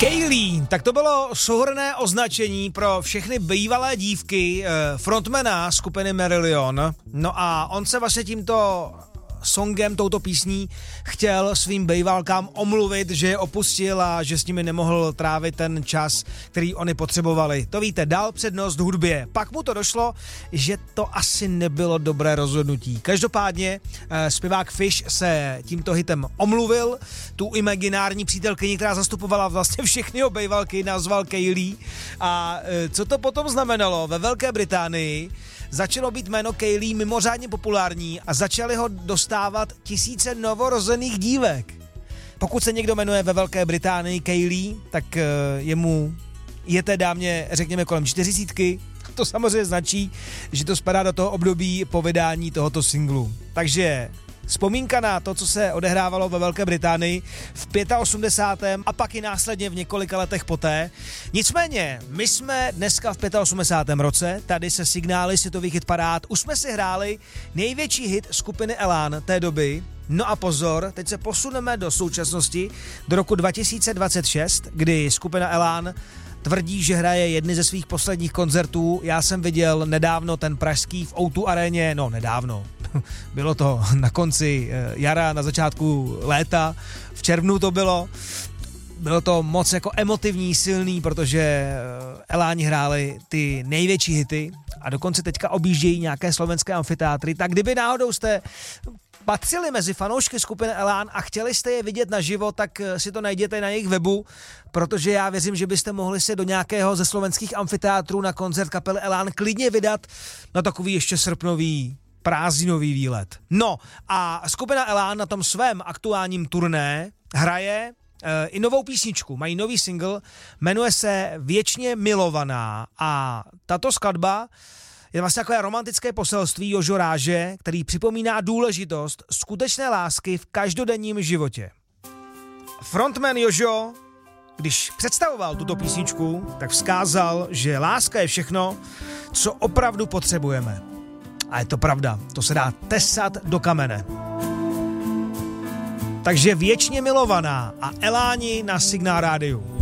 Kaylee, tak to bylo souhrnné označení pro všechny bývalé dívky frontmana skupiny Marillion. No a on se vlastně tímto songem, touto písní chtěl svým bejvalkám omluvit, že je opustil a že s nimi nemohl trávit ten čas, který oni potřebovali. To víte, dal přednost hudbě. Pak mu to došlo, že to asi nebylo dobré rozhodnutí. Každopádně zpěvák Fish se tímto hitem omluvil. Tu imaginární přítelkyni, která zastupovala vlastně všechny jeho bejvalky, nazval Kaylee. A co to potom znamenalo? Ve Velké Británii začalo být jméno Kaylee mimořádně populární a začaly ho dostávat tisíce novorozených dívek. Pokud se někdo jmenuje ve Velké Británii Kaylee, tak je té dámě, řekněme, kolem 40. To samozřejmě značí, že to spadá do toho období po vydání tohoto singlu. Takže vzpomínka na to, co se odehrávalo ve Velké Británii v 85. a pak i následně v několika letech poté. Nicméně, my jsme dneska v 85. roce, tady se signály světových hitparád, už jsme si hráli největší hit skupiny Elan té doby. No a pozor, teď se posuneme do současnosti, do roku 2026, kdy skupina Elan tvrdí, že hraje jedny ze svých posledních koncertů. Já jsem viděl nedávno ten pražský v O2 aréně, no nedávno, bylo to na konci jara, na začátku léta, v červnu to bylo. Bylo to moc jako emotivní, silný, protože Eláni hráli ty největší hity a dokonce teďka objíždějí nějaké slovenské amfiteátry, tak kdyby náhodou jste patřili mezi fanoušky skupiny Elán a chtěli jste je vidět naživo, tak si to najděte na jejich webu, protože já věřím, že byste mohli se do nějakého ze slovenských amfiteátrů na koncert kapely Elán klidně vydat na takový ještě srpnový prázdninový výlet. No a skupina Elán na tom svém aktuálním turné hraje i novou písničku, mají nový single, jmenuje se Věčně milovaná a tato skladba je vlastně takové romantické poselství Jožo Ráže, který připomíná důležitost skutečné lásky v každodenním životě. Frontman Jožo, když představoval tuto písničku, tak vzkázal, že láska je všechno, co opravdu potřebujeme. A je to pravda, to se dá tesat do kamene. Takže Věčně milovaná a Eláni na Signál rádiu.